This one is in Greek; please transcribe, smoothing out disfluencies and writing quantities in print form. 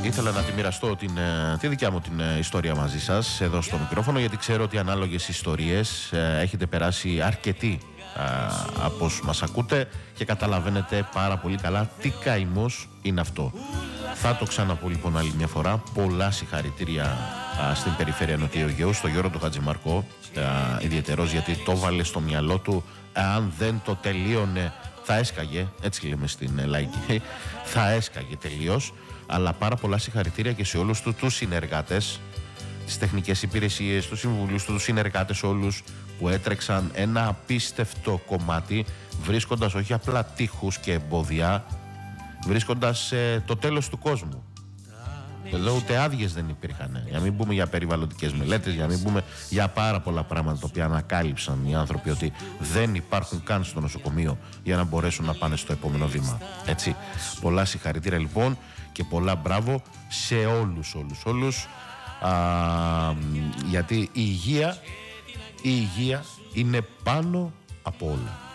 Ήθελα να τη μοιραστώ τη δικιά μου την ιστορία μαζί σας εδώ στο μικρόφωνο, γιατί ξέρω ότι ανάλογες ιστορίες έχετε περάσει αρκετοί από όσους μας ακούτε και καταλαβαίνετε πάρα πολύ καλά τι καημός είναι αυτό. Θα το ξαναπώ λοιπόν άλλη μια φορά. Πολλά συγχαρητήρια στην περιφέρεια Νοτιού Αιγαίου, στο Γιώργο του Χατζημαρκό, ιδιαιτέρως, γιατί το βάλε στο μυαλό του. Αν δεν το τελείωνε θα έσκαγε, έτσι λέμε στην λαϊκή, θα έσκαγε τελείως. Αλλά πάρα πολλά συγχαρητήρια και σε όλους τους συνεργάτες, τις τεχνικές υπηρεσίες, τους συμβουλούς, τους συνεργάτες όλους που έτρεξαν ένα απίστευτο κομμάτι, βρίσκοντας όχι απλά τείχους και εμπόδια, βρίσκοντας το τέλος του κόσμου. Εδώ ούτε άδειες δεν υπήρχαν. Για μην πούμε για περιβαλλοντικές μελέτες, για μην πούμε για πάρα πολλά πράγματα τα οποία ανακάλυψαν οι άνθρωποι ότι δεν υπάρχουν καν στο νοσοκομείο για να μπορέσουν να πάνε στο επόμενο βήμα. Έτσι. Πολλά συγχαρητήρια λοιπόν και πολλά μπράβο σε όλους. Γιατί η υγεία είναι πάνω από όλα.